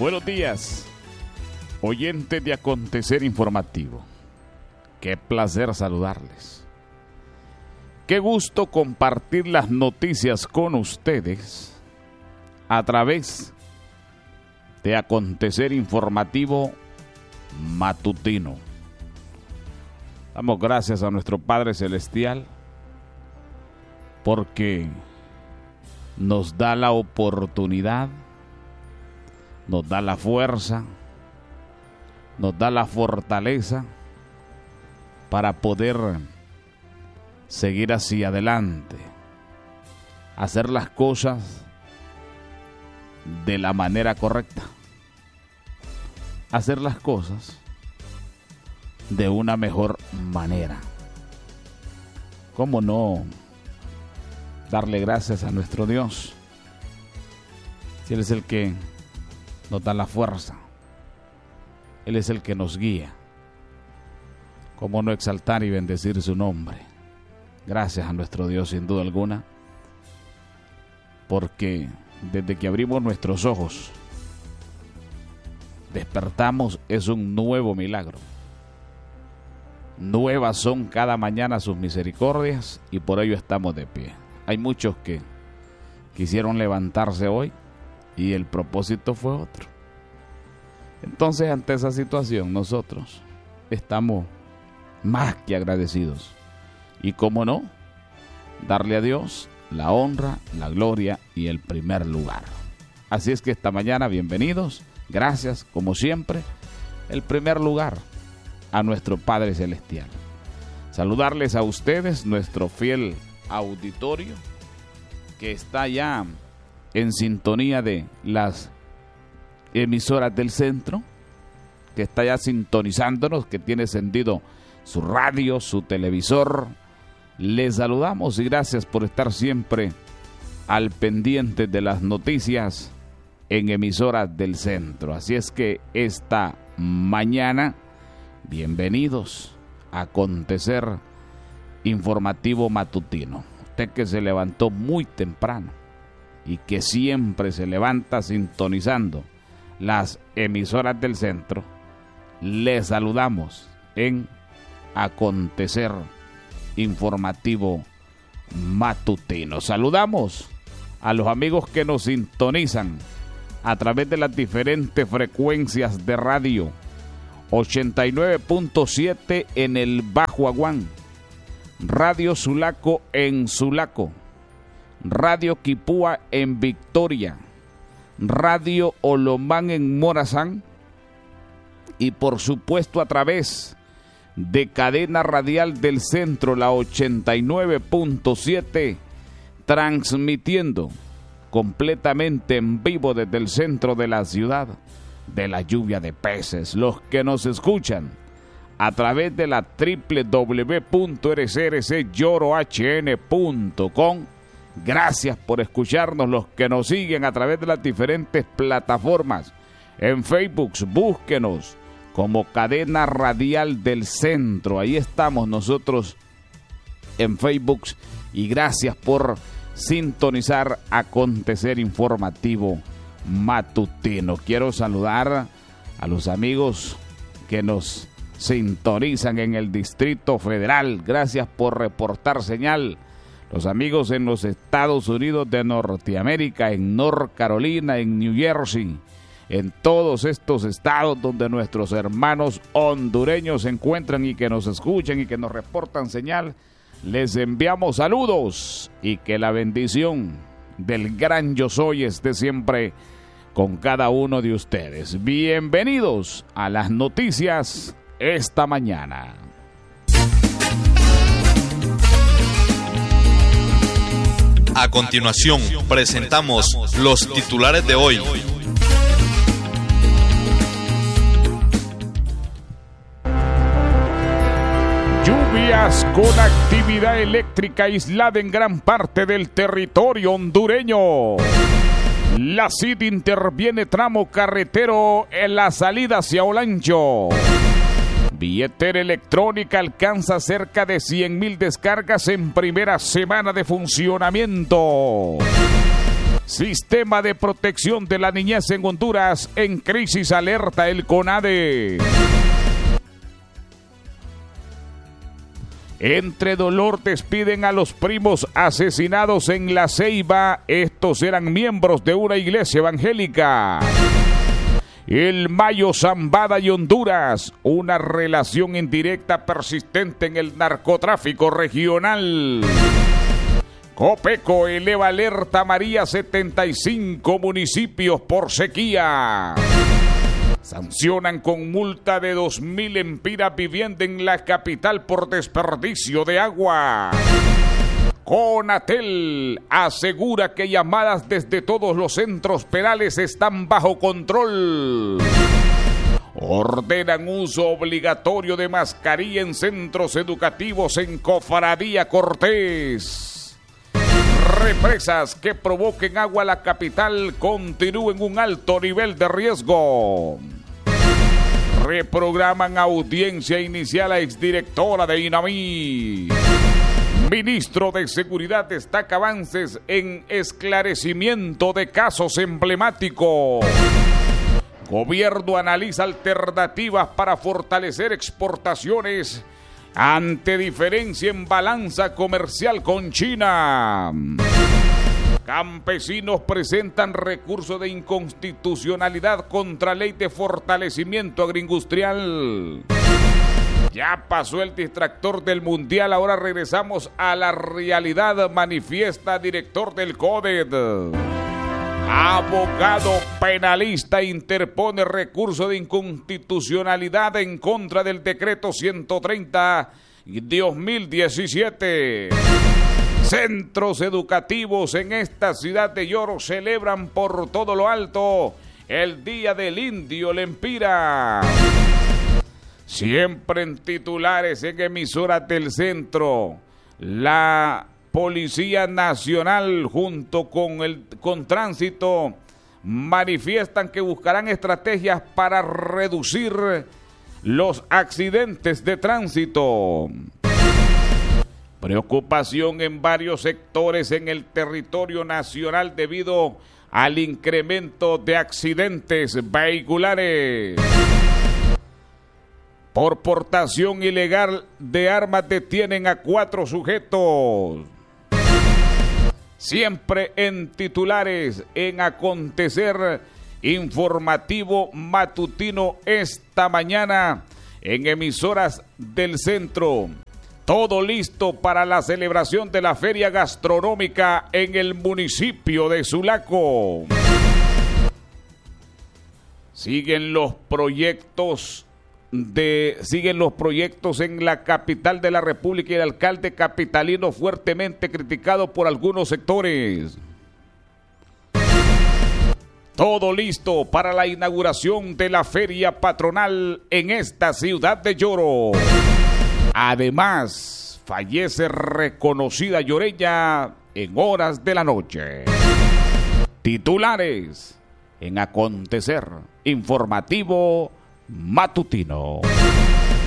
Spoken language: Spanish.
Buenos días, oyentes de Acontecer Informativo. Qué placer saludarles. Qué gusto compartir las noticias con ustedes a través de Acontecer Informativo Matutino. Damos gracias a nuestro Padre Celestial porque nos da la oportunidad, nos da la fuerza, nos da la fortaleza para poder seguir hacia adelante, hacer las cosas de la manera correcta, hacer las cosas de una mejor manera. ¿Cómo no darle gracias a nuestro Dios? Si Él es el que nos da la fuerza, Él es el que nos guía. ¿Cómo no exaltar y bendecir su nombre? Gracias a nuestro Dios, sin duda alguna, porque desde que abrimos nuestros ojos, despertamos, es un nuevo milagro. Nuevas son cada mañana sus misericordias y por ello estamos de pie. Hay muchos que quisieron levantarse hoy y el propósito fue otro. Entonces, ante esa situación, nosotros estamos más que agradecidos. Y cómo no, darle a Dios la honra, la gloria y el primer lugar. Así es que esta mañana, bienvenidos, gracias, como siempre, el primer lugar a nuestro Padre Celestial. Saludarles a ustedes, nuestro fiel auditorio, que está ya en sintonía de las emisoras del centro, que está ya sintonizándonos, que tiene encendido su radio, su televisor. Les saludamos y gracias por estar siempre al pendiente de las noticias en emisoras del centro. Así es que esta mañana, bienvenidos a Acontecer Informativo Matutino. Usted que se levantó muy temprano y que siempre se levanta sintonizando las emisoras del centro, les saludamos en Acontecer Informativo Matutino. Saludamos a los amigos que nos sintonizan a través de las diferentes frecuencias de radio. 89.7 en el Bajo Aguán, Radio Sulaco en Sulaco, Radio Quipúa en Victoria, Radio Olomán en Morazán y por supuesto a través de Cadena Radial del Centro, la 89.7, transmitiendo completamente en vivo desde el centro de la ciudad de la lluvia de peces. Los que nos escuchan a través de la www.rcrcllorohn.com, gracias por escucharnos. Los que nos siguen a través de las diferentes plataformas en Facebook, búsquenos como Cadena Radial del Centro. Ahí estamos nosotros en Facebook y gracias por sintonizar Acontecer Informativo Matutino. Quiero saludar a los amigos que nos sintonizan en el Distrito Federal. Gracias por reportar señal. Los amigos en los Estados Unidos de Norteamérica, en North Carolina, en New Jersey, en todos estos estados donde nuestros hermanos hondureños se encuentran y que nos escuchan y que nos reportan señal, les enviamos saludos y que la bendición del gran Yo Soy esté siempre con cada uno de ustedes. Bienvenidos a las noticias esta mañana. A continuación, presentamos los titulares de hoy. Lluvias con actividad eléctrica aislada en gran parte del territorio hondureño. La CID interviene tramo carretero en la salida hacia Olancho. Billetera electrónica alcanza cerca de 100,000 descargas en primera semana de funcionamiento. Sistema de Protección de la Niñez en Honduras en crisis, alerta el CONADE. Entre dolor despiden a los primos asesinados en La Ceiba. Estos eran miembros de una iglesia evangélica. El Mayo, Zambada y Honduras, una relación indirecta persistente en el narcotráfico regional. Copeco eleva alerta amarilla 75 municipios por sequía. Sancionan con multa de 2.000 empiras vivienda en la capital por desperdicio de agua. Conatel asegura que llamadas desde todos los centros penales están bajo control. Ordenan uso obligatorio de mascarilla en centros educativos en Cofradía Cortés. Represas que provoquen agua a la capital continúen un alto nivel de riesgo. Reprograman audiencia inicial a exdirectora de INAMI. Ministro de Seguridad destaca avances en esclarecimiento de casos emblemáticos. Gobierno analiza alternativas para fortalecer exportaciones ante diferencia en balanza comercial con China. Campesinos presentan recurso de inconstitucionalidad contra ley de fortalecimiento agroindustrial. Ya pasó el distractor del mundial, ahora regresamos a la realidad, manifiesta director del CODED. Abogado penalista interpone recurso de inconstitucionalidad en contra del decreto 130 de 2017. Centros educativos en esta ciudad de Yoro celebran por todo lo alto el Día del Indio Lempira. Siempre en titulares en emisoras del centro, la Policía Nacional junto con Tránsito manifiestan que buscarán estrategias para reducir los accidentes de tránsito. Preocupación en varios sectores en el territorio nacional debido al incremento de accidentes vehiculares. Por portación ilegal de armas detienen a 4 sujetos. Siempre en titulares, en acontecer informativo matutino esta mañana en emisoras del centro. Todo listo para la celebración de la feria gastronómica en el municipio de Sulaco. Siguen los proyectos en la capital de la República y el alcalde capitalino fuertemente criticado por algunos sectores. Todo listo para la inauguración de la feria patronal en esta ciudad de Yoro. Además, fallece reconocida lloreña en horas de la noche. Titulares en acontecer informativo matutino.